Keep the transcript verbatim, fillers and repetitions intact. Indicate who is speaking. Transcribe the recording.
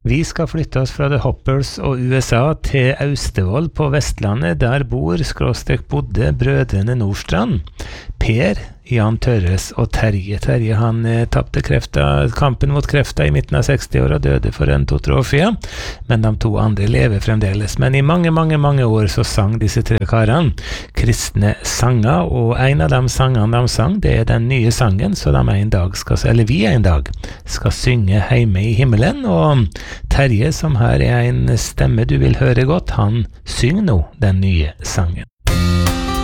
Speaker 1: Vi skal flytte oss fra The Hoppers og U S A til Austevoll på Vestlandet. Der bor, skråstrek bodde, brødrene Nordstrand. Per, Jan Tørres og Terje. Terje han eh, tappte krefta, kampen mot krefta i midten av seksti-åra og døde for en to-tre år siden. Men de to andre lever fremdeles. Men i mange, mange, mange år så sang disse tre karene kristne sanger, og en av de sangene de sang, det er den nye sangen, så de en dag skal, eller vi en dag, skal synge hjemme i himmelen, og Terje, som her er en stemme du vil høre godt, han synger nå den nye sangen.